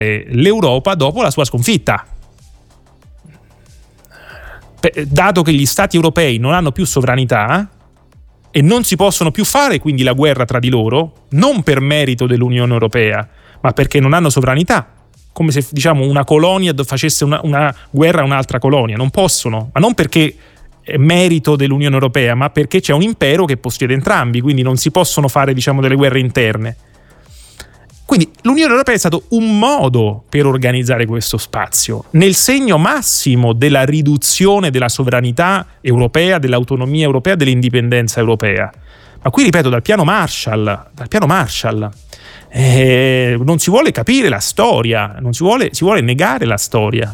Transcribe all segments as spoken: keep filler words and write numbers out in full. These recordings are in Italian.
l'Europa dopo la sua sconfitta. Dato che gli stati europei non hanno più sovranità e non si possono più fare quindi la guerra tra di loro, non per merito dell'Unione Europea, ma perché non hanno sovranità, come se diciamo una colonia facesse una, una guerra a un'altra colonia, non possono, ma non perché è merito dell'Unione Europea, ma perché c'è un impero che possiede entrambi, quindi non si possono fare diciamo delle guerre interne. Quindi l'Unione Europea è stato un modo per organizzare questo spazio, nel segno massimo della riduzione della sovranità europea, dell'autonomia europea, dell'indipendenza europea. Ma qui ripeto, dal piano Marshall, dal piano Marshall eh, non si vuole capire la storia, non si vuole, si vuole negare la storia.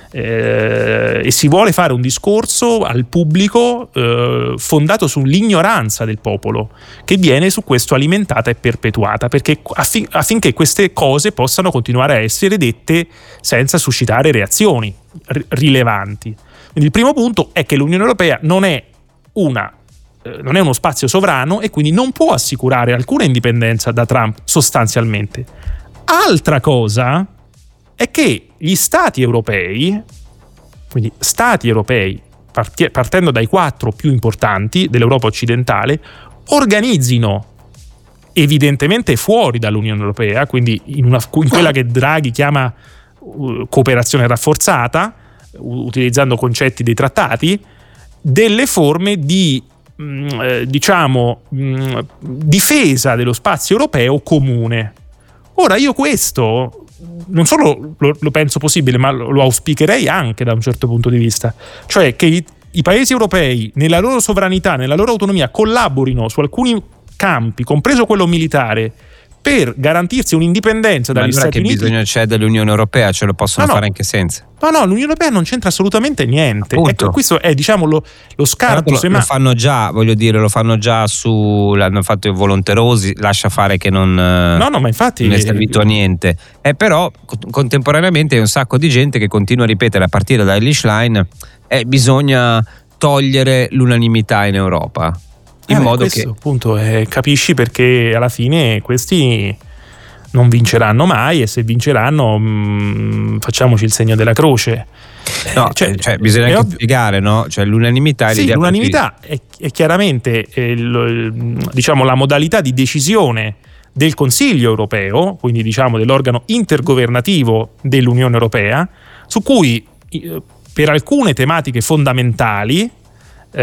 Eh, e si vuole fare un discorso al pubblico eh, fondato sull'ignoranza del popolo, che viene su questo alimentata e perpetuata, perché affin- affinché queste cose possano continuare a essere dette senza suscitare reazioni r- rilevanti. Quindi il primo punto è che l'Unione Europea non è una eh, non è uno spazio sovrano e quindi non può assicurare alcuna indipendenza da Trump sostanzialmente. Altra cosa è che gli stati europei, quindi stati europei partendo dai quattro più importanti dell'Europa occidentale, organizzino evidentemente fuori dall'Unione Europea, quindi in, una, in quella che Draghi chiama uh, cooperazione rafforzata, uh, utilizzando concetti dei trattati, delle forme di mh, eh, diciamo mh, difesa dello spazio europeo comune. Ora io questo non solo lo, lo penso possibile, ma lo, lo auspicherei anche da un certo punto di vista, cioè che i, i paesi europei nella loro sovranità, nella loro autonomia collaborino su alcuni campi, compreso quello militare, per garantirsi un'indipendenza dagli allora Stati che Uniti. Bisogno c'è dell'Unione Europea, ce lo possono no, no. fare anche senza. No, no, l'Unione Europea non c'entra assolutamente niente. Appunto. Ecco, questo è diciamo lo, lo scarto. Lo, se lo ma... fanno già, voglio dire, lo fanno già su, l'hanno fatto i volenterosi, lascia fare che non, no, no, ma infatti non è servito a niente. E però contemporaneamente è un sacco di gente che continua a ripetere a partire da Elly Schlein eh, bisogna togliere l'unanimità in Europa. In eh, modo questo, che appunto eh, capisci perché alla fine questi non vinceranno mai, e se vinceranno mh, facciamoci il segno della croce. No, eh, cioè, cioè, bisogna anche ovvio, spiegare, no? Cioè l'unanimità è sì, l'idea l'unanimità è, è chiaramente eh, il, diciamo la modalità di decisione del Consiglio europeo, quindi diciamo dell'organo intergovernativo dell'Unione Europea, su cui eh, per alcune tematiche fondamentali, eh,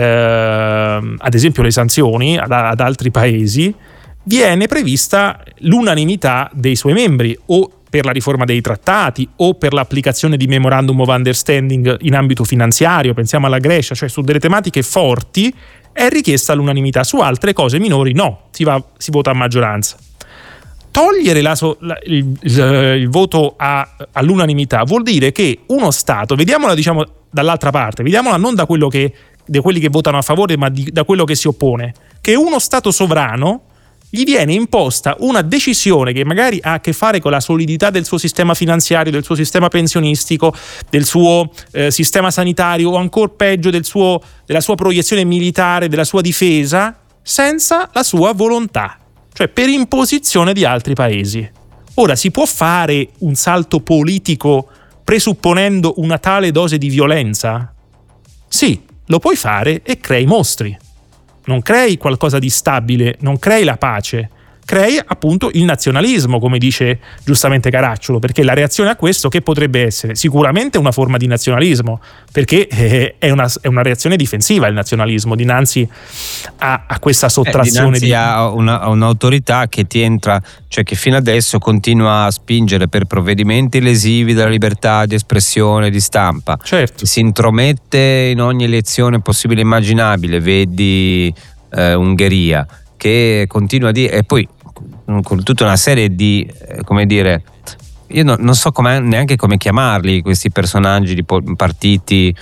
ad esempio le sanzioni ad, ad altri paesi, viene prevista l'unanimità dei suoi membri, o per la riforma dei trattati o per l'applicazione di memorandum of understanding in ambito finanziario, pensiamo alla Grecia, cioè su delle tematiche forti è richiesta l'unanimità, su altre cose minori no, si, va, si vota a maggioranza. Togliere la, la, il, il, il voto a, all'unanimità vuol dire che uno Stato, vediamola diciamo dall'altra parte, vediamola non da quello che, da quelli che votano a favore, ma di, da quello che si oppone, che uno Stato sovrano gli viene imposta una decisione che magari ha a che fare con la solidità del suo sistema finanziario, del suo sistema pensionistico, del suo eh, sistema sanitario, o ancora peggio del suo, della sua proiezione militare, della sua difesa, senza la sua volontà, cioè per imposizione di altri paesi. Ora, si può fare un salto politico presupponendo una tale dose di violenza? Sì, lo puoi fare e crei mostri. Non crei qualcosa di stabile, non crei la pace, crei appunto il nazionalismo, come dice giustamente Caracciolo, perché la reazione a questo che potrebbe essere? Sicuramente una forma di nazionalismo, perché è una, è una reazione difensiva il nazionalismo dinanzi a, a questa sottrazione. Eh, dinanzi di... a, una, a un'autorità che ti entra, cioè che fino adesso continua a spingere per provvedimenti lesivi della libertà di espressione, di stampa, certo. Si intromette in ogni elezione possibile e immaginabile, vedi eh, Ungheria, che continua a dire, e poi con tutta una serie di, come dire, io no, non so come, neanche come chiamarli questi personaggi di partiti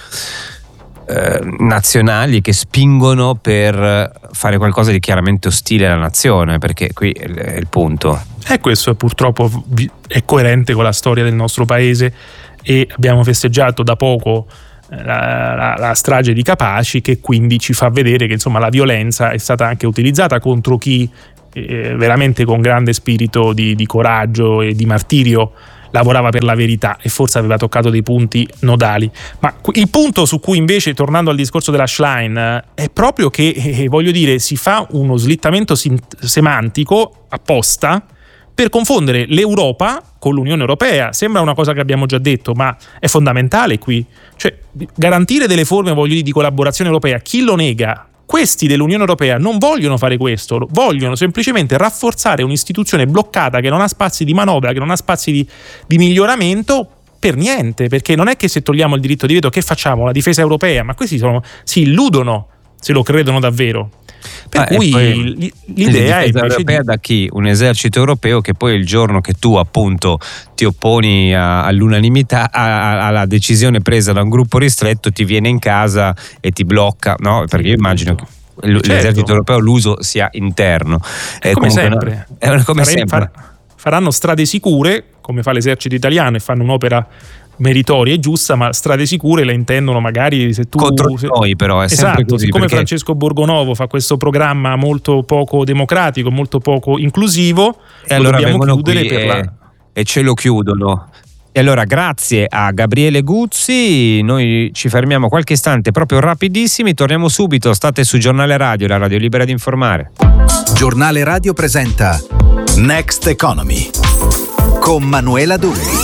eh, nazionali che spingono per fare qualcosa di chiaramente ostile alla nazione, perché qui è il, è il punto. E questo è purtroppo è coerente con la storia del nostro paese, e abbiamo festeggiato da poco La, la, la strage di Capaci, che quindi ci fa vedere che insomma la violenza è stata anche utilizzata contro chi eh, veramente con grande spirito di, di coraggio e di martirio lavorava per la verità e forse aveva toccato dei punti nodali. Ma il punto su cui invece, tornando al discorso della Schlein, è proprio che, eh, voglio dire, si fa uno slittamento sim- semantico apposta per confondere l'Europa con l'Unione Europea. Sembra una cosa che abbiamo già detto, ma è fondamentale qui. Cioè, garantire delle forme, voglio dire, di collaborazione europea, chi lo nega? Questi dell'Unione Europea non vogliono fare questo, vogliono semplicemente rafforzare un'istituzione bloccata che non ha spazi di manovra, che non ha spazi di, di miglioramento per niente, perché non è che se togliamo il diritto di veto che facciamo? La difesa europea? Ma questi sono, si illudono se lo credono davvero. Per ah, cui poi, l'idea è europea di... da chi? Un esercito europeo che poi il giorno che tu appunto ti opponi a, all'unanimità, a, a, alla decisione presa da un gruppo ristretto, ti viene in casa e ti blocca, no? Perché io immagino che l'esercito certo. europeo l'uso sia interno. È come sempre. È come Farei, sempre. Faranno strade sicure, come fa l'esercito italiano, e fanno un'opera meritoria e giusta, ma strade sicure le intendono magari se tu contro se, noi, però è esatto, sempre così, siccome perché... Francesco Borgonovo fa questo programma molto poco democratico, molto poco inclusivo, e allora dobbiamo chiudere qui per e, la... e ce lo chiudono. E allora grazie a Gabriele Guzzi, noi ci fermiamo qualche istante, proprio rapidissimi, torniamo subito, state su Giornale Radio, la radio libera di informare. Giornale Radio presenta Next Economy con Manuela Dulli.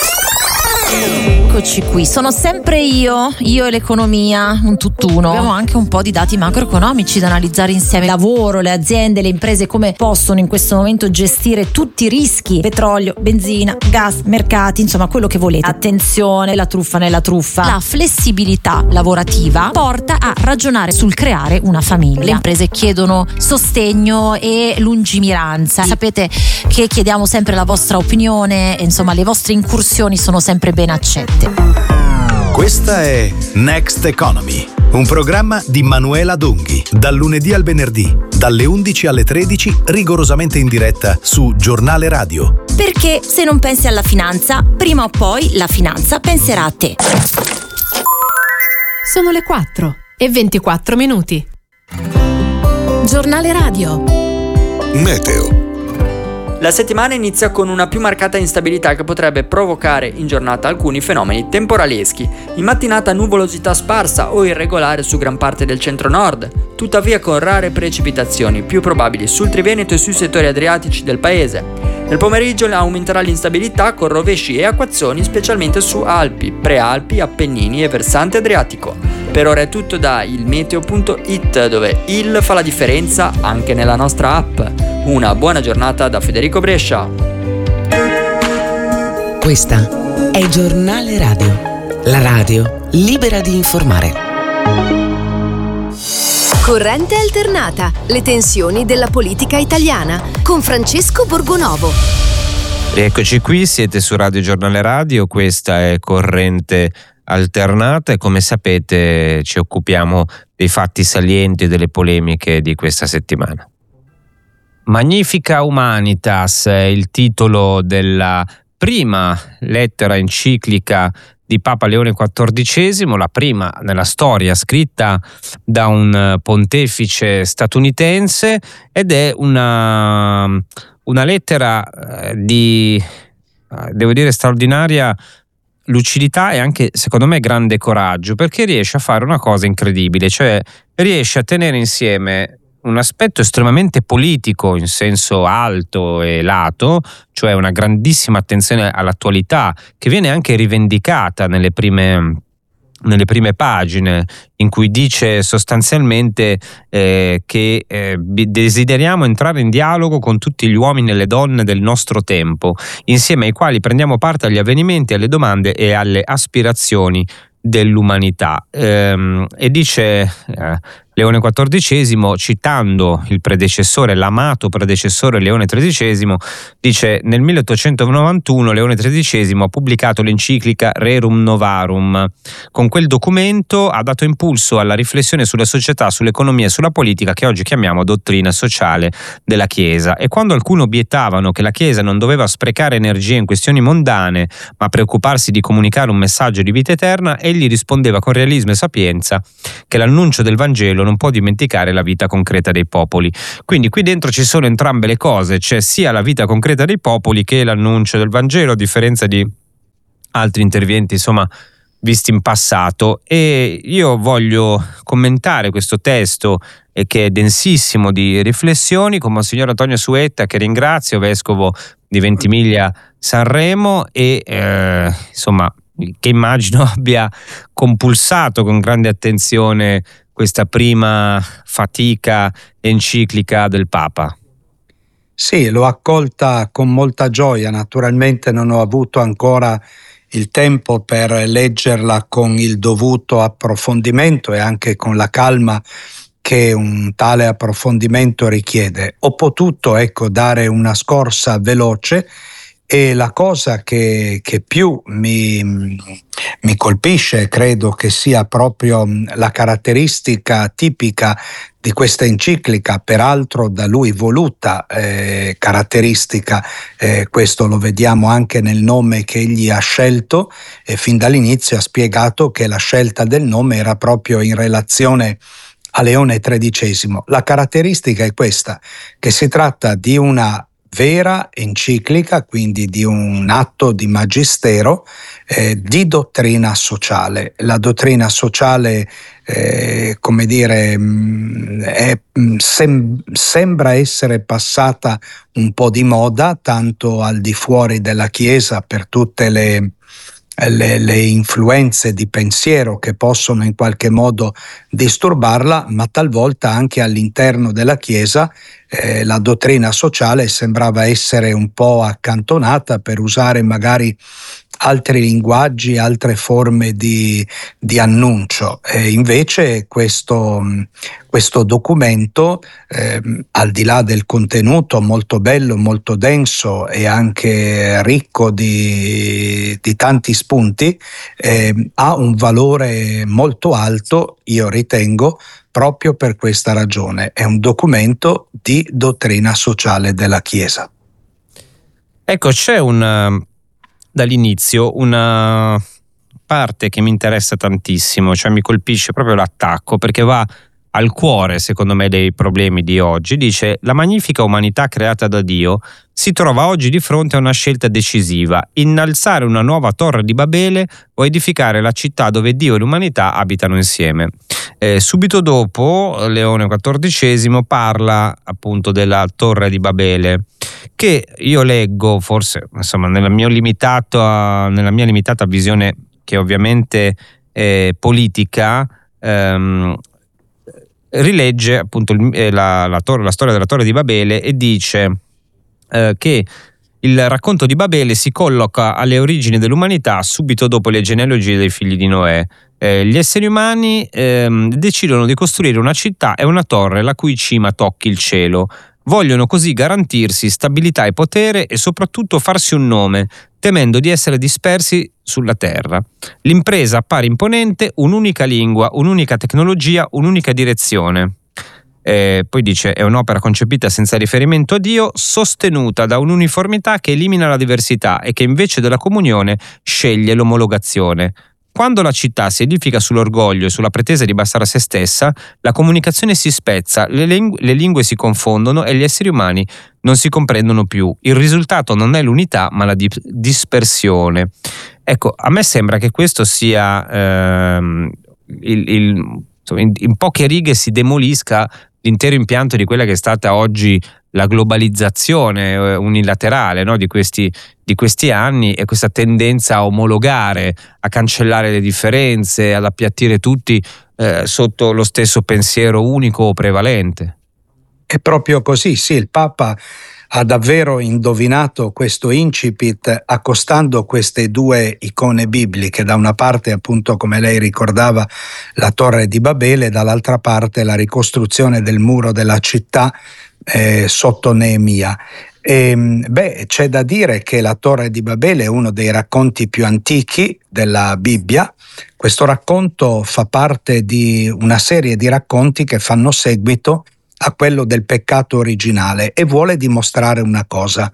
Eccoci qui, sono sempre io, io e l'economia, un tutt'uno. Abbiamo anche un po' di dati macroeconomici da analizzare insieme. Lavoro, le aziende, le imprese come possono in questo momento gestire tutti i rischi, petrolio, benzina, gas, mercati, insomma quello che volete. Attenzione, la truffa nella truffa. La flessibilità lavorativa porta a ragionare sul creare una famiglia. Le imprese chiedono sostegno e lungimiranza. Sapete che chiediamo sempre la vostra opinione, insomma le vostre incursioni sono sempre ben accette. Questa è Next Economy, un programma di Manuela Dunghi, dal lunedì al venerdì, dalle undici alle tredici, rigorosamente in diretta su Giornale Radio. Perché se non pensi alla finanza, prima o poi la finanza penserà a te. Sono le quattro e ventiquattro minuti. Giornale Radio. Meteo. La settimana inizia con una più marcata instabilità che potrebbe provocare in giornata alcuni fenomeni temporaleschi. In mattinata nuvolosità sparsa o irregolare su gran parte del centro-nord, tuttavia con rare precipitazioni, più probabili sul Triveneto e sui settori adriatici del paese. Nel pomeriggio aumenterà l'instabilità con rovesci e acquazzoni specialmente su Alpi, Prealpi, Appennini e versante adriatico. Per ora è tutto da ilmeteo punto it, dove il fa la differenza anche nella nostra app. Una buona giornata da Federico Brescia. Questa è Giornale Radio, la radio libera di informare. Corrente alternata, le tensioni della politica italiana, con Francesco Borgonovo. Eccoci qui, siete su Radio Giornale Radio, questa è Corrente alternata e come sapete ci occupiamo dei fatti salienti e delle polemiche di questa settimana. Magnifica Humanitas è il titolo della prima lettera enciclica di Papa Leone quattordicesimo, la prima nella storia scritta da un pontefice statunitense, ed è una, una lettera di, devo dire, straordinaria lucidità e anche, secondo me, grande coraggio, perché riesce a fare una cosa incredibile, cioè riesce a tenere insieme un aspetto estremamente politico in senso alto e lato, cioè una grandissima attenzione all'attualità che viene anche rivendicata nelle prime, nelle prime pagine, in cui dice sostanzialmente eh, che eh, desideriamo entrare in dialogo con tutti gli uomini e le donne del nostro tempo, insieme ai quali prendiamo parte agli avvenimenti, alle domande e alle aspirazioni dell'umanità. Ehm, e dice eh, Leone quattordicesimo, citando il predecessore, l'amato predecessore Leone tredicesimo, dice: nel milleottocentonovantuno Leone tredicesimo ha pubblicato l'enciclica Rerum Novarum. Con quel documento ha dato impulso alla riflessione sulla società, sull'economia e sulla politica che oggi chiamiamo dottrina sociale della Chiesa. E quando alcuni obiettavano che la Chiesa non doveva sprecare energie in questioni mondane, ma preoccuparsi di comunicare un messaggio di vita eterna, egli rispondeva con realismo e sapienza che l'annuncio del Vangelo non può dimenticare la vita concreta dei popoli. Quindi qui dentro ci sono entrambe le cose, c'è sia la vita concreta dei popoli che l'annuncio del Vangelo, a differenza di altri interventi, insomma, visti in passato. E io voglio commentare questo testo e che è densissimo di riflessioni con Monsignor Antonio Suetta, che ringrazio, vescovo di Ventimiglia Sanremo, e eh, insomma, che immagino abbia compulsato con grande attenzione questa prima fatica enciclica del Papa. Sì, l'ho accolta con molta gioia. Naturalmente non ho avuto ancora il tempo per leggerla con il dovuto approfondimento e anche con la calma che un tale approfondimento richiede. Ho potuto, ecco, dare una scorsa veloce, e la cosa che, che più mi, mi colpisce, credo che sia proprio la caratteristica tipica di questa enciclica, peraltro da lui voluta eh, caratteristica, eh, questo lo vediamo anche nel nome che egli ha scelto, e fin dall'inizio ha spiegato che la scelta del nome era proprio in relazione a Leone tredicesimo. La caratteristica è questa, che si tratta di una vera enciclica, quindi di un atto di magistero eh, di dottrina sociale. La dottrina sociale, eh, come dire, è, sem- sembra essere passata un po' di moda, tanto al di fuori della Chiesa, per tutte le Le, le influenze di pensiero che possono in qualche modo disturbarla, ma talvolta anche all'interno della Chiesa eh, la dottrina sociale sembrava essere un po' accantonata, per usare magari altri linguaggi, altre forme di, di annuncio. E invece questo, questo documento, eh, al di là del contenuto molto bello, molto denso e anche ricco di, di tanti spunti, eh, ha un valore molto alto, io ritengo, proprio per questa ragione. È un documento di dottrina sociale della Chiesa. Ecco, c'è un... dall'inizio una parte che mi interessa tantissimo, cioè mi colpisce proprio l'attacco, perché va al cuore, secondo me, dei problemi di oggi. Dice: la magnifica umanità creata da Dio si trova oggi di fronte a una scelta decisiva: innalzare una nuova torre di Babele o edificare la città dove Dio e l'umanità abitano insieme. Eh, subito dopo Leone quattordicesimo parla appunto della torre di Babele, che io leggo, forse insomma nella mia limitata, nella mia limitata visione, che ovviamente è politica, ehm, rilegge appunto il, la, la, torre, la storia della torre di Babele, e dice eh, che il racconto di Babele si colloca alle origini dell'umanità subito dopo le genealogie dei figli di Noè. Eh, gli esseri umani ehm, decidono di costruire una città e una torre la cui cima tocchi il cielo. Vogliono così garantirsi stabilità e potere e soprattutto farsi un nome, temendo di essere dispersi sulla terra. L'impresa appare imponente: un'unica lingua, un'unica tecnologia, un'unica direzione. Eh, poi dice: è un'opera concepita senza riferimento a Dio, sostenuta da un'uniformità che elimina la diversità e che invece della comunione sceglie l'omologazione. Quando la città si edifica sull'orgoglio e sulla pretesa di bastare a se stessa, la comunicazione si spezza, le, ling- le lingue si confondono e gli esseri umani non si comprendono più. Il risultato non è l'unità, ma la di- dispersione. Ecco, a me sembra che questo sia ehm, il, il, insomma, in, in poche righe si demolisca l'intero impianto di quella che è stata oggi la globalizzazione unilaterale, no, di questi, di questi anni, e questa tendenza a omologare, a cancellare le differenze, ad appiattire tutti eh, sotto lo stesso pensiero unico o prevalente. È proprio così, sì, il Papa ha davvero indovinato questo incipit accostando queste due icone bibliche, da una parte appunto, come lei ricordava, la torre di Babele, dall'altra parte la ricostruzione del muro della città eh, sotto Neemia. E, beh, c'è da dire che la torre di Babele è uno dei racconti più antichi della Bibbia. Questo racconto fa parte di una serie di racconti che fanno seguito a quello del peccato originale e vuole dimostrare una cosa: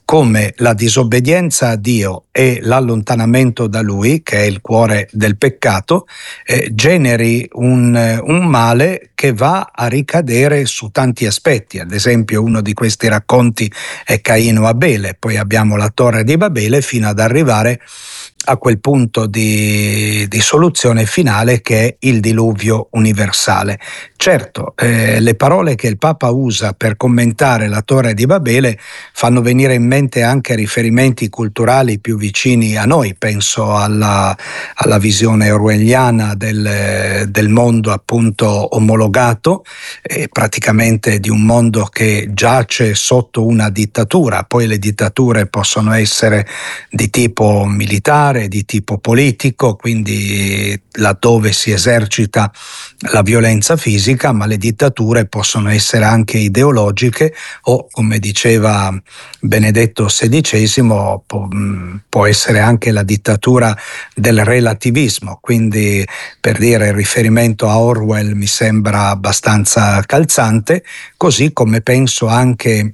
come la disobbedienza a Dio e l'allontanamento da Lui, che è il cuore del peccato, eh, generi un, un male che va a ricadere su tanti aspetti. Ad esempio, uno di questi racconti è Caino e Abele, poi abbiamo la Torre di Babele, fino ad arrivare a quel punto di, di soluzione finale che è il diluvio universale. Certo, eh, le parole che il Papa usa per commentare la Torre di Babele fanno venire in mente anche riferimenti culturali più vicini a noi. Penso alla, alla visione orwelliana del, del mondo appunto omologato, eh, praticamente di un mondo che giace sotto una dittatura. Poi le dittature possono essere di tipo militare, di tipo politico, quindi laddove si esercita la violenza fisica, ma le dittature possono essere anche ideologiche o, come diceva Benedetto sedicesimo, può, può essere anche la dittatura del relativismo. Quindi, per dire, il riferimento a Orwell mi sembra abbastanza calzante, così come penso anche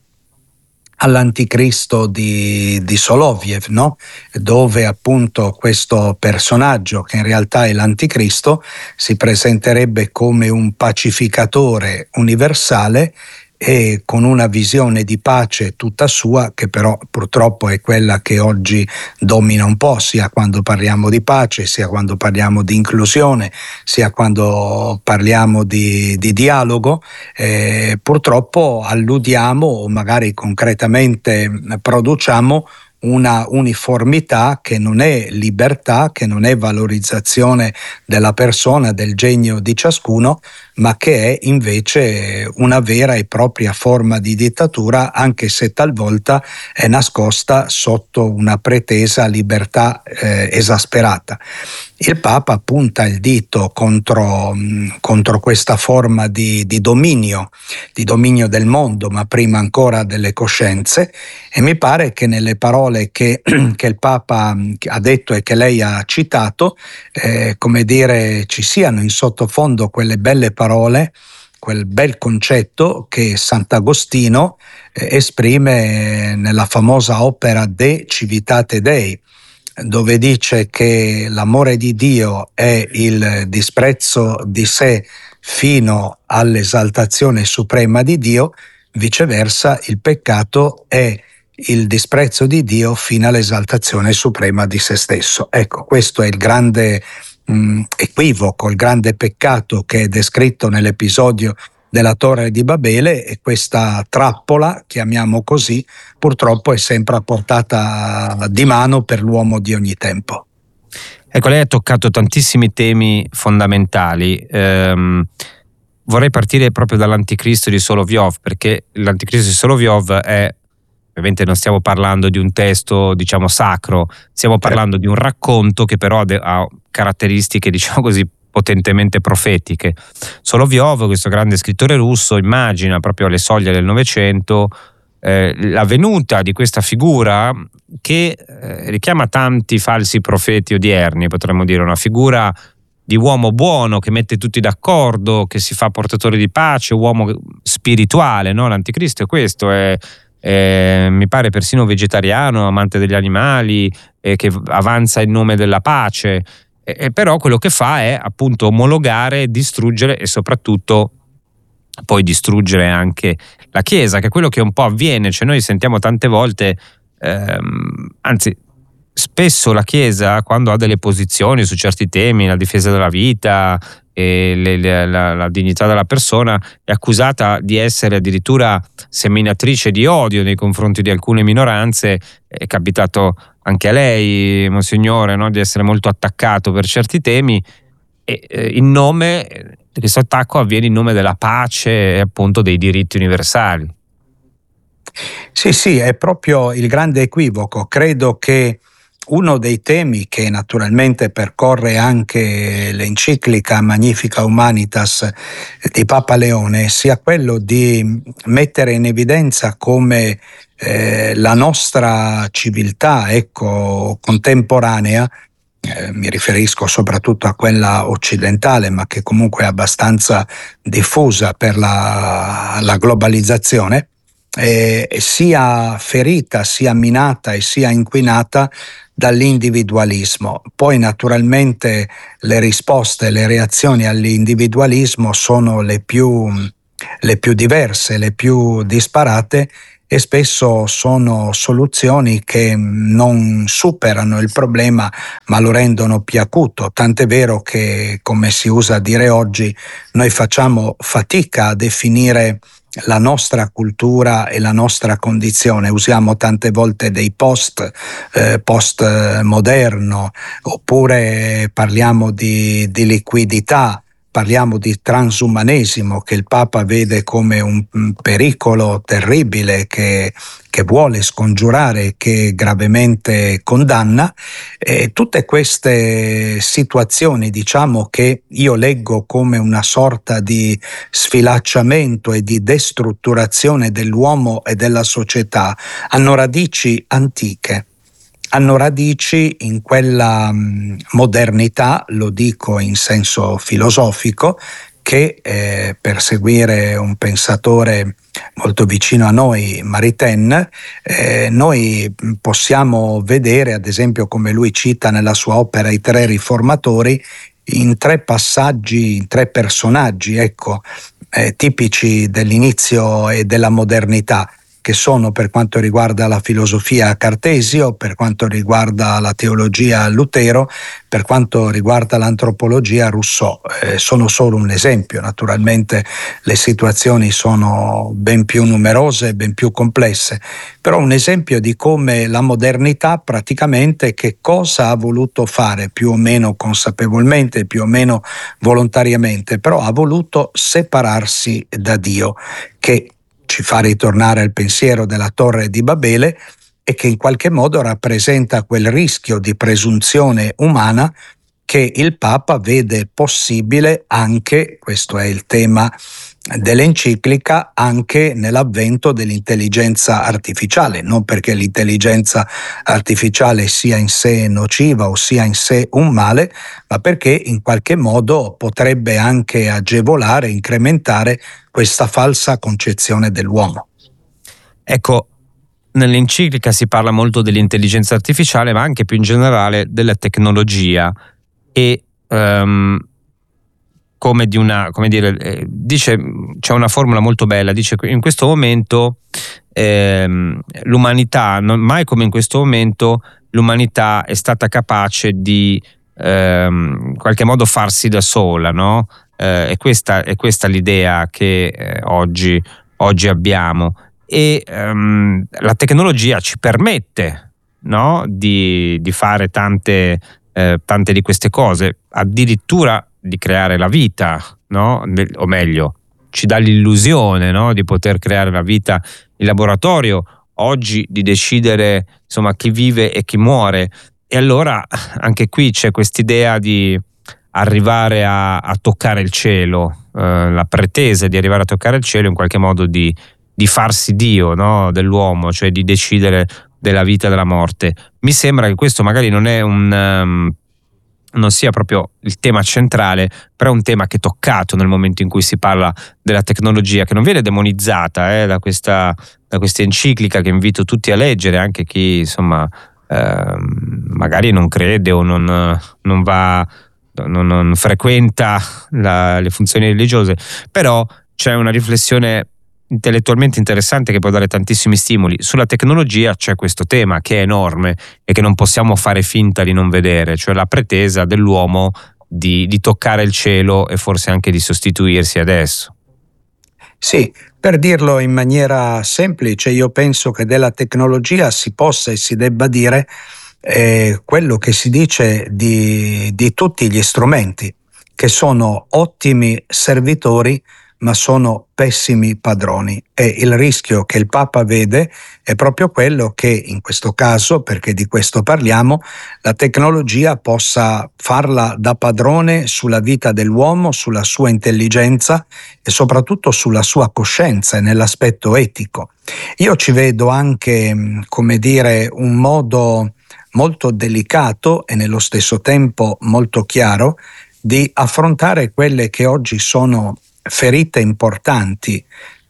all'anticristo di, di Soloviev, no? Dove appunto questo personaggio, che in realtà è l'anticristo, si presenterebbe come un pacificatore universale e con una visione di pace tutta sua, che però purtroppo è quella che oggi domina un po', sia quando parliamo di pace, sia quando parliamo di inclusione, sia quando parliamo di, di dialogo. Eh, purtroppo alludiamo o magari concretamente produciamo una uniformità che non è libertà, che non è valorizzazione della persona, del genio di ciascuno, ma che è invece una vera e propria forma di dittatura, anche se talvolta è nascosta sotto una pretesa libertà eh, esasperata. Il Papa punta il dito contro, contro questa forma di, di dominio, di dominio del mondo, ma prima ancora delle coscienze, e mi pare che nelle parole che, che il Papa ha detto e che lei ha citato, eh, come dire, ci siano in sottofondo quelle belle parole, quel bel concetto che Sant'Agostino eh, esprime nella famosa opera De Civitate Dei, dove dice che l'amore di Dio è il disprezzo di sé fino all'esaltazione suprema di Dio, viceversa il peccato è il disprezzo di Dio fino all'esaltazione suprema di se stesso. Ecco, questo è il grande mh, equivoco, il grande peccato che è descritto nell'episodio della Torre di Babele, e questa trappola, chiamiamo così, purtroppo è sempre a portata di mano per l'uomo di ogni tempo. Ecco, lei ha toccato tantissimi temi fondamentali. Ehm, vorrei partire proprio dall'anticristo di Solovyov, perché l'anticristo di Solovyov è, ovviamente non stiamo parlando di un testo, diciamo, sacro, stiamo parlando di un racconto che però ha caratteristiche, diciamo così, potentemente profetiche. Solovyov, questo grande scrittore russo, immagina proprio alle soglie del Novecento eh, la venuta di questa figura che eh, richiama tanti falsi profeti odierni, potremmo dire, una figura di uomo buono che mette tutti d'accordo, che si fa portatore di pace, uomo spirituale, no? L'anticristo è questo, è, è mi pare persino vegetariano, amante degli animali, eh, che avanza in nome della pace. E però quello che fa è appunto omologare, distruggere e soprattutto poi distruggere anche la Chiesa, che è quello che un po' avviene. Cioè noi sentiamo tante volte, ehm, anzi spesso la Chiesa, quando ha delle posizioni su certi temi, la difesa della vita e le, le, la, la dignità della persona, è accusata di essere addirittura seminatrice di odio nei confronti di alcune minoranze. È capitato anche a lei, Monsignore, no, di essere molto attaccato per certi temi, e eh, in nome, questo attacco avviene in nome della pace e appunto dei diritti universali. Sì, sì, è proprio il grande equivoco. Credo che uno dei temi che naturalmente percorre anche l'enciclica Magnifica Humanitas di Papa Leone sia quello di mettere in evidenza come eh, la nostra civiltà, ecco, contemporanea, eh, mi riferisco soprattutto a quella occidentale, ma che comunque è abbastanza diffusa per la, la globalizzazione, eh, sia ferita, sia minata e sia inquinata dall'individualismo. Poi naturalmente le risposte, le reazioni all'individualismo sono le più, le più diverse, le più disparate, e spesso sono soluzioni che non superano il problema ma lo rendono più acuto, tant'è vero che, come si usa a dire oggi, noi facciamo fatica a definire la nostra cultura e la nostra condizione. Usiamo tante volte dei post, eh, post moderno, oppure parliamo di, di liquidità, parliamo di transumanesimo che il Papa vede come un pericolo terribile che, che vuole scongiurare, che gravemente condanna. E tutte queste situazioni, diciamo, che io leggo come una sorta di sfilacciamento e di destrutturazione dell'uomo e della società, hanno radici antiche. Hanno radici in quella modernità, lo dico in senso filosofico, che eh, per seguire un pensatore molto vicino a noi, Maritain, eh, noi possiamo vedere, ad esempio, come lui cita nella sua opera I tre riformatori, in tre passaggi, in tre personaggi, ecco, eh, tipici dell'inizio e della modernità, che sono, per quanto riguarda la filosofia, Cartesio, per quanto riguarda la teologia, Lutero, per quanto riguarda l'antropologia, Rousseau. Eh, sono solo un esempio, naturalmente le situazioni sono ben più numerose, ben più complesse, però un esempio di come la modernità praticamente che cosa ha voluto fare, più o meno consapevolmente, più o meno volontariamente, però ha voluto separarsi da Dio, che ci fa ritornare al pensiero della Torre di Babele e che in qualche modo rappresenta quel rischio di presunzione umana che il Papa vede possibile anche, questo è il tema dell'enciclica, anche nell'avvento dell'intelligenza artificiale, non perché l'intelligenza artificiale sia in sé nociva o sia in sé un male, ma perché in qualche modo potrebbe anche agevolare, incrementare questa falsa concezione dell'uomo. Ecco, nell'enciclica si parla molto dell'intelligenza artificiale, ma anche più in generale della tecnologia e um, come di una, come dire, eh, dice, c'è una formula molto bella, dice in questo momento ehm, l'umanità, non mai come in questo momento, l'umanità è stata capace di ehm, in qualche modo farsi da sola, no? Eh, è questa, è questa l'idea che eh, oggi, oggi abbiamo e ehm, la tecnologia ci permette, no? di, di fare tante, eh, tante di queste cose, addirittura di creare la vita, no? O meglio, ci dà l'illusione, no? Di poter creare la vita in laboratorio, oggi di decidere insomma chi vive e chi muore. E allora anche qui c'è quest'idea di arrivare a, a toccare il cielo, eh, la pretesa di arrivare a toccare il cielo, in qualche modo di, di farsi Dio, no? Dell'uomo, cioè di decidere della vita e della morte. Mi sembra che questo magari non è un um, non sia proprio il tema centrale, però è un tema che è toccato nel momento in cui si parla della tecnologia, che non viene demonizzata eh, da questa da questa enciclica che invito tutti a leggere, anche chi insomma eh, magari non crede o non, non va non, non frequenta la, le funzioni religiose, però c'è una riflessione intellettualmente interessante che può dare tantissimi stimoli. Sulla tecnologia c'è questo tema che è enorme e che non possiamo fare finta di non vedere, cioè la pretesa dell'uomo di, di toccare il cielo e forse anche di sostituirsi ad esso. Sì, per dirlo in maniera semplice, io penso che della tecnologia si possa e si debba dire eh, quello che si dice di, di tutti gli strumenti, che sono ottimi servitori ma sono pessimi padroni, e il rischio che il Papa vede è proprio quello che in questo caso, perché di questo parliamo, la tecnologia possa farla da padrone sulla vita dell'uomo, sulla sua intelligenza e soprattutto sulla sua coscienza e nell'aspetto etico. Io ci vedo anche, come dire, un modo molto delicato e nello stesso tempo molto chiaro di affrontare quelle che oggi sono ferite importanti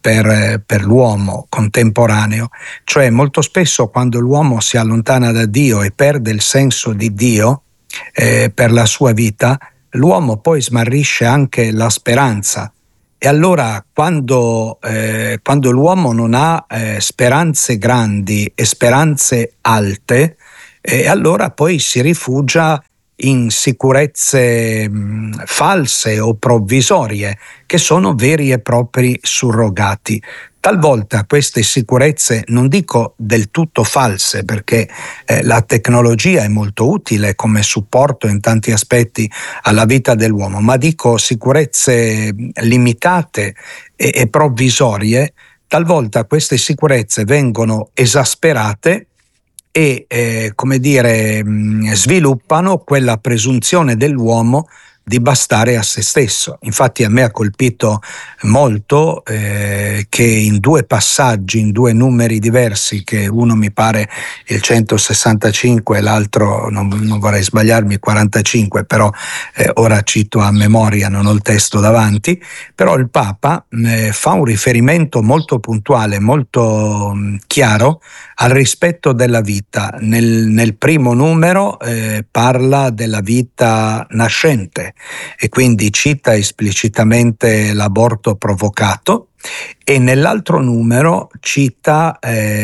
per, per l'uomo contemporaneo, cioè molto spesso quando l'uomo si allontana da Dio e perde il senso di Dio eh, per la sua vita, l'uomo poi smarrisce anche la speranza. E allora quando, eh, quando l'uomo non ha eh, speranze grandi e speranze alte, eh, allora poi si rifugia in sicurezze mh, false o provvisorie, che sono veri e propri surrogati. Talvolta queste sicurezze, non dico del tutto false, perché eh, la tecnologia è molto utile come supporto in tanti aspetti alla vita dell'uomo, ma dico sicurezze limitate e, e provvisorie, talvolta queste sicurezze vengono esasperate e, eh, come dire, mh, sviluppano quella presunzione dell'uomo di bastare a se stesso. Infatti a me ha colpito molto eh, che in due passaggi, in due numeri diversi, che uno mi pare il centosessantacinque e l'altro, non, non vorrei sbagliarmi, quarantacinque, però eh, ora cito a memoria, non ho il testo davanti, però il Papa eh, fa un riferimento molto puntuale, molto mh, chiaro al rispetto della vita. Nel, nel primo numero eh, parla della vita nascente e quindi cita esplicitamente l'aborto provocato, e nell'altro numero cita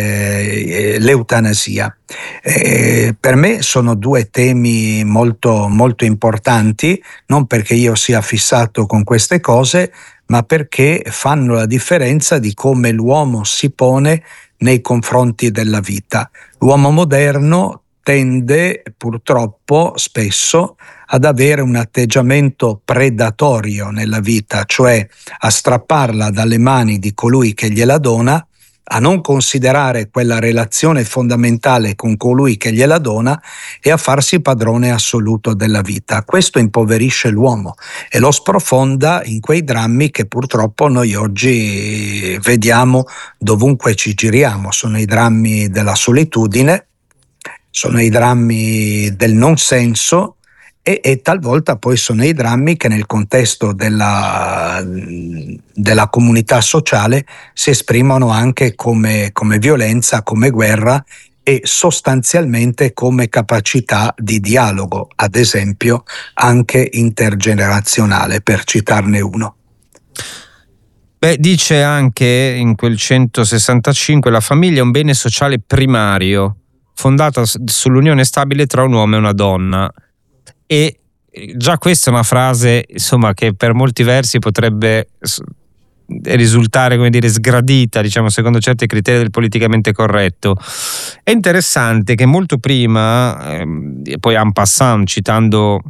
eh, l'eutanasia. Eh, per me sono due temi molto, molto importanti, non perché io sia fissato con queste cose, ma perché fanno la differenza di come l'uomo si pone nei confronti della vita. L'uomo moderno tende purtroppo spesso ad avere un atteggiamento predatorio nella vita, cioè a strapparla dalle mani di colui che gliela dona, a non considerare quella relazione fondamentale con colui che gliela dona e a farsi padrone assoluto della vita. Questo impoverisce l'uomo e lo sprofonda in quei drammi che purtroppo noi oggi vediamo dovunque ci giriamo. Sono i drammi della solitudine, sono i drammi del non senso e, e talvolta poi sono i drammi che nel contesto della, della comunità sociale si esprimono anche come, come violenza, come guerra e sostanzialmente come capacità di dialogo, ad esempio anche intergenerazionale, per citarne uno. Beh, dice anche in quel centosessantacinque: la famiglia è un bene sociale primario, fondata sull'unione stabile tra un uomo e una donna. E già questa è una frase, insomma, che per molti versi potrebbe risultare, come dire, sgradita, diciamo, secondo certi criteri del politicamente corretto. È interessante che molto prima, ehm, poi en passant, citando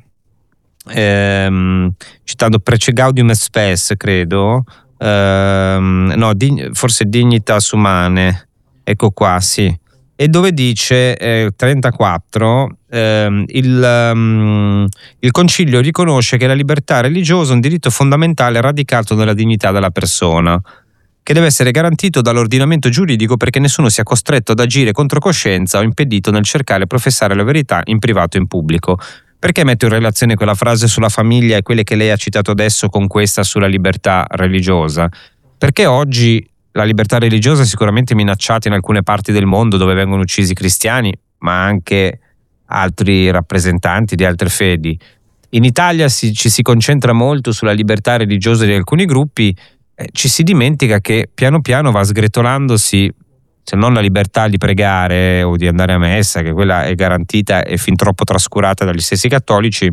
ehm, citando Prece Gaudium et Spes, credo, ehm, no, dig- forse Dignitas Humanae, ecco qua, sì, e dove dice eh, trentaquattro ehm, il, um, il concilio riconosce che la libertà religiosa è un diritto fondamentale radicato nella dignità della persona, che deve essere garantito dall'ordinamento giuridico perché nessuno sia costretto ad agire contro coscienza o impedito nel cercare e professare la verità in privato e in pubblico. Perché metto in relazione quella frase sulla famiglia e quelle che lei ha citato adesso con questa sulla libertà religiosa? Perché oggi la libertà religiosa è sicuramente minacciata in alcune parti del mondo dove vengono uccisi cristiani, ma anche altri rappresentanti di altre fedi. In Italia si, ci si concentra molto sulla libertà religiosa di alcuni gruppi, eh, ci si dimentica che piano piano va sgretolandosi, se non la libertà di pregare o di andare a messa, che quella è garantita e fin troppo trascurata dagli stessi cattolici,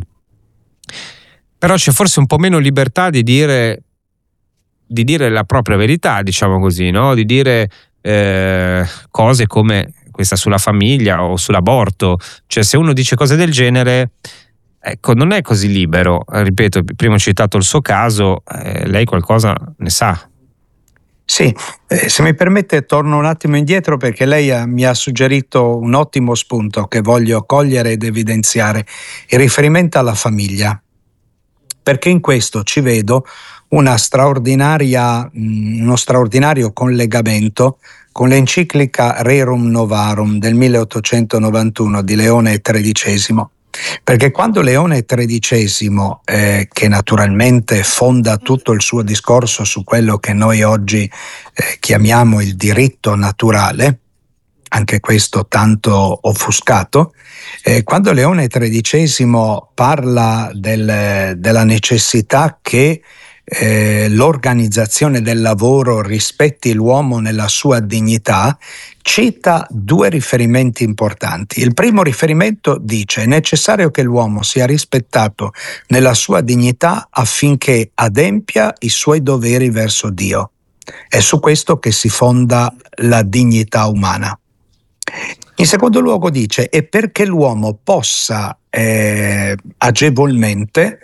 però c'è forse un po' meno libertà di dire di dire la propria verità, diciamo così, no? Di dire eh, cose come questa sulla famiglia o sull'aborto. Cioè, se uno dice cose del genere, ecco, non è così libero. Ripeto, prima ho citato il suo caso, eh, lei qualcosa ne sa. Sì, eh, se mi permette torno un attimo indietro, perché lei ha, mi ha suggerito un ottimo spunto che voglio cogliere ed evidenziare, il riferimento alla famiglia, perché in questo ci vedo una straordinaria, uno straordinario collegamento con l'enciclica Rerum Novarum del milleottocentonovantuno di Leone tredicesimo, Perché quando Leone tredicesimo, eh, che naturalmente fonda tutto il suo discorso su quello che noi oggi eh, chiamiamo il diritto naturale, anche questo tanto offuscato, eh, quando Leone tredicesimo parla del, della necessità che eh, l'organizzazione del lavoro rispetti l'uomo nella sua dignità, cita due riferimenti importanti. Il primo riferimento dice: è necessario che l'uomo sia rispettato nella sua dignità affinché adempia i suoi doveri verso Dio. È su questo che si fonda la dignità umana. In secondo luogo dice: e perché l'uomo possa eh, agevolmente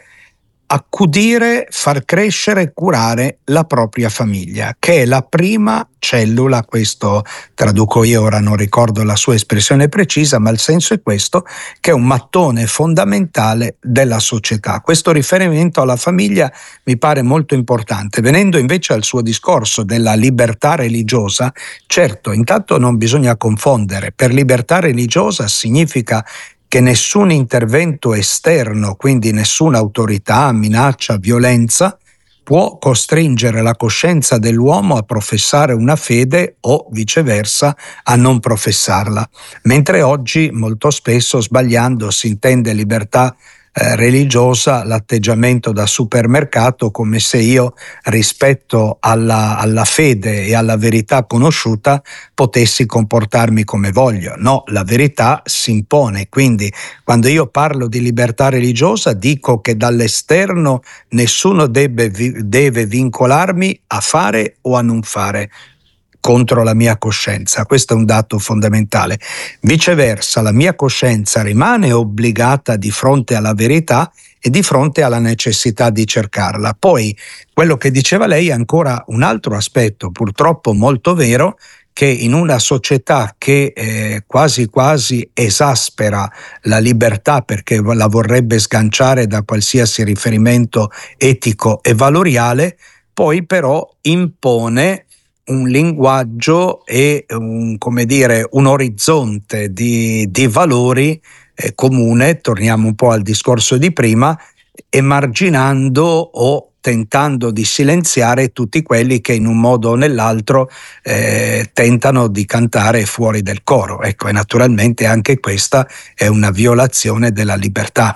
accudire, far crescere e curare la propria famiglia, che è la prima cellula, questo traduco io, ora non ricordo la sua espressione precisa, ma il senso è questo, che è un mattone fondamentale della società. Questo riferimento alla famiglia mi pare molto importante. Venendo invece al suo discorso della libertà religiosa, certo, intanto non bisogna confondere. Per libertà religiosa significa che nessun intervento esterno, quindi nessuna autorità, minaccia, violenza, può costringere la coscienza dell'uomo a professare una fede o viceversa a non professarla. Mentre oggi molto spesso, sbagliando, si intende libertà eh, religiosa l'atteggiamento da supermercato, come se io rispetto alla, alla fede e alla verità conosciuta potessi comportarmi come voglio. No, la verità si impone, quindi quando io parlo di libertà religiosa dico che dall'esterno nessuno deve, deve vincolarmi a fare o a non fare contro la mia coscienza. Questo è un dato fondamentale. Viceversa, la mia coscienza rimane obbligata di fronte alla verità e di fronte alla necessità di cercarla. Poi, quello che diceva lei è ancora un altro aspetto, purtroppo molto vero, che in una società che eh, quasi quasi esaspera la libertà perché la vorrebbe sganciare da qualsiasi riferimento etico e valoriale, poi però impone un linguaggio e un, come dire, un orizzonte di, di valori eh, comune, torniamo un po' al discorso di prima, emarginando o tentando di silenziare tutti quelli che in un modo o nell'altro eh, tentano di cantare fuori del coro. Ecco, e naturalmente anche questa è una violazione della libertà.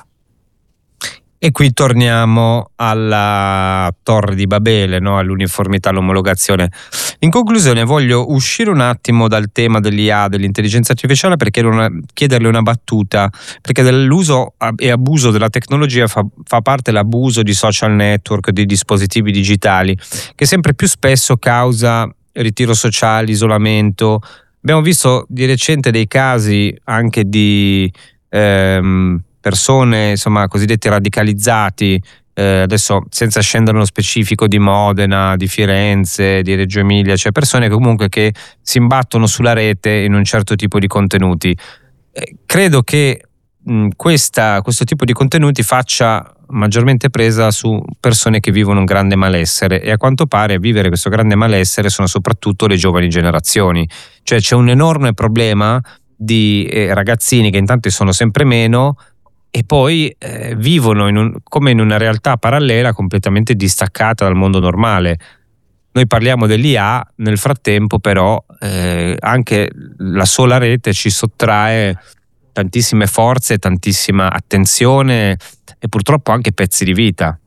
E qui torniamo alla Torre di Babele, no? All'uniformità, all'omologazione. In conclusione voglio uscire un attimo dal tema dell'I A, dell'intelligenza artificiale, perché una, chiederle una battuta, perché dell'uso e abuso della tecnologia fa, fa parte l'abuso di social network, di dispositivi digitali, che sempre più spesso causa ritiro sociale, isolamento. Abbiamo visto di recente dei casi anche di ehm, persone, insomma, cosiddetti radicalizzati, eh, adesso senza scendere nello specifico, di Modena, di Firenze, di Reggio Emilia, cioè persone comunque che si imbattono sulla rete in un certo tipo di contenuti. Eh, credo che mh, questa, questo tipo di contenuti faccia maggiormente presa su persone che vivono un grande malessere, e a quanto pare a vivere questo grande malessere sono soprattutto le giovani generazioni. Cioè c'è un enorme problema di eh, ragazzini che intanto sono sempre meno e poi eh, vivono in un, come in una realtà parallela completamente distaccata dal mondo normale. Noi parliamo dell'I A, nel frattempo però eh, anche la sola rete ci sottrae tantissime forze, tantissima attenzione e purtroppo anche pezzi di vita.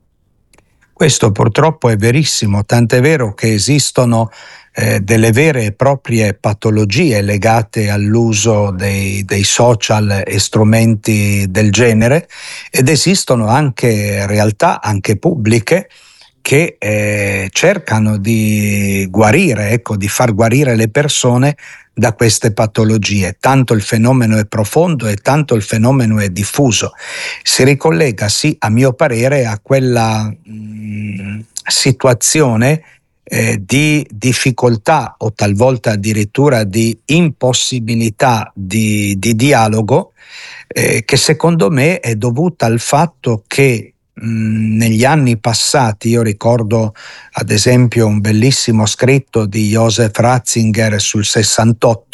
Questo purtroppo è verissimo, tant'è vero che esistono eh, delle vere e proprie patologie legate all'uso dei, dei social e strumenti del genere, ed esistono anche realtà, anche pubbliche, che eh, cercano di guarire, ecco, di far guarire le persone da queste patologie. Tanto il fenomeno è profondo e tanto il fenomeno è diffuso. Si ricollega, sì, a mio parere, a quella mh, situazione eh, di difficoltà o talvolta addirittura di impossibilità di, di dialogo eh, che secondo me è dovuta al fatto che negli anni passati, io ricordo ad esempio un bellissimo scritto di Joseph Ratzinger sul sessantotto,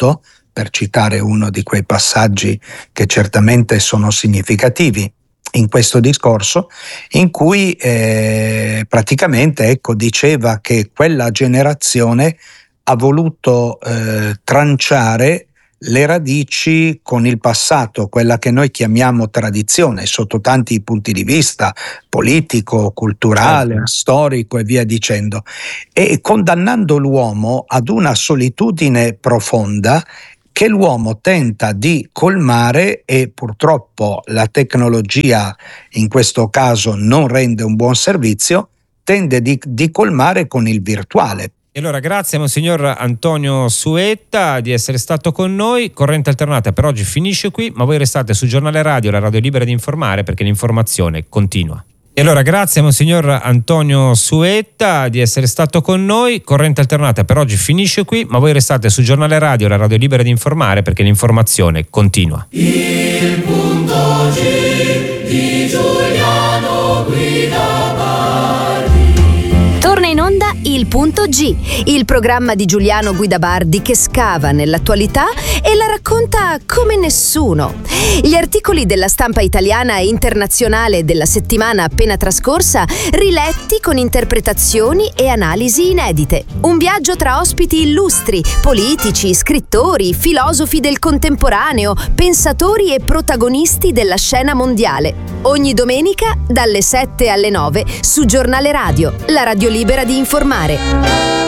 per citare uno di quei passaggi che certamente sono significativi in questo discorso, in cui eh, praticamente ecco, diceva che quella generazione ha voluto eh, tranciare le radici con il passato, quella che noi chiamiamo tradizione, sotto tanti punti di vista, politico, culturale, certo, storico e via dicendo, e condannando l'uomo ad una solitudine profonda che l'uomo tenta di colmare, e purtroppo la tecnologia in questo caso non rende un buon servizio, tende di, di colmare con il virtuale. E allora grazie a Monsignor Antonio Suetta di essere stato con noi. Corrente Alternata per oggi finisce qui, ma voi restate su Giornale Radio, la radio libera di informare, perché l'informazione continua. E allora grazie a Monsignor Antonio Suetta di essere stato con noi. Corrente Alternata per oggi finisce qui, ma voi restate su Giornale Radio, la radio libera di informare, perché l'informazione continua. Il punto G di Giuliano Guida Bardi. Torna in onda Il Punto G, il programma di Giuliano Guida Bardi che scava nell'attualità e la racconta come nessuno. Gli articoli della stampa italiana e internazionale della settimana appena trascorsa, riletti con interpretazioni e analisi inedite. Un viaggio tra ospiti illustri, politici, scrittori, filosofi del contemporaneo, pensatori e protagonisti della scena mondiale. Ogni domenica dalle sette alle nove su Giornale Radio, la radio libera di informare.